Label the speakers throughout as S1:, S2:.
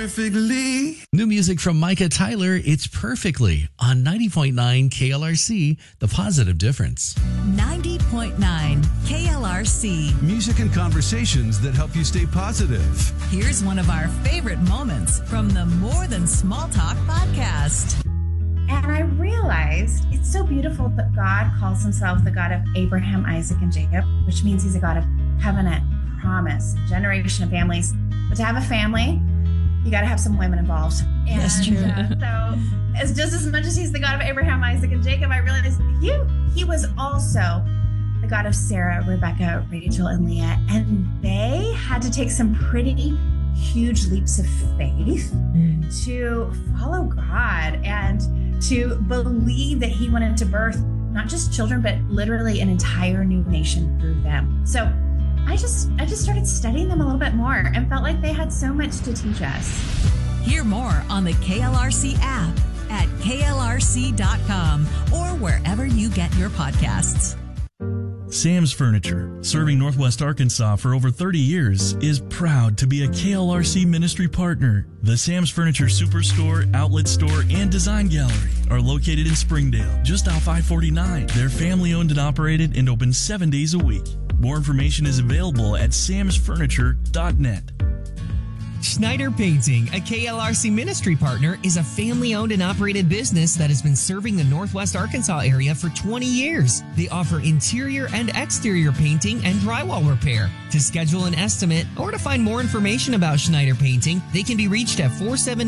S1: perfectly.
S2: New music from Micah Tyler, It's Perfectly, on 90.9 KLRC, The Positive Difference.
S3: 90.9 KLRC.
S1: Music and conversations that help you stay positive.
S3: Here's one of our favorite moments from the More Than Small Talk podcast.
S4: And I realized it's so beautiful that God calls himself the God of Abraham, Isaac, and Jacob, which means he's a God of covenant, promise, generation of families. But to have a family, you got to have some women involved. And,
S3: That's true.
S4: So it's just as much as he's the God of Abraham, Isaac, and Jacob, I realized he was also the God of Sarah, Rebecca, Rachel, and Leah. And they had to take some pretty huge leaps of faith to follow God and to believe that he wanted to birth not just children, but literally an entire new nation through them. So I just started studying them a little bit more and felt like they had so much to teach us.
S3: Hear more on the KLRC app at klrc.com or wherever you get your podcasts.
S5: Sam's Furniture, serving Northwest Arkansas for over 30 years, is proud to be a KLRC ministry partner. The Sam's Furniture Superstore, Outlet Store, and Design Gallery are located in Springdale, just off I-49. They're family-owned and operated and open 7 days a week. More information is available at samsfurniture.net.
S6: Schneider Painting, a KLRC ministry partner, is a family-owned and operated business that has been serving the Northwest Arkansas area for 20 years. They offer interior and exterior painting and drywall repair. To schedule an estimate or to find more information about Schneider Painting, they can be reached at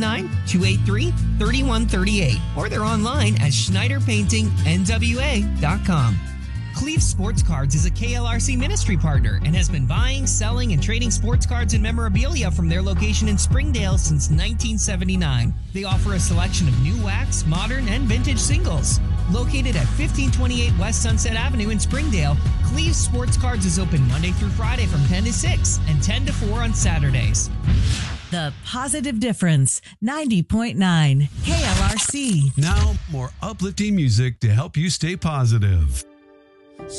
S6: 479-283-3138 or they're online at schneiderpaintingnwa.com. Cleve Sports Cards is a KLRC ministry partner and has been buying, selling, and trading sports cards and memorabilia from their location in Springdale since 1979. They offer a selection of new wax, modern, and vintage singles. Located at 1528 West Sunset Avenue in Springdale, Cleve Sports Cards is open Monday through Friday from 10 to 6 and 10 to 4 on Saturdays.
S3: The Positive Difference, 90.9 KLRC.
S1: Now, more uplifting music to help you stay positive.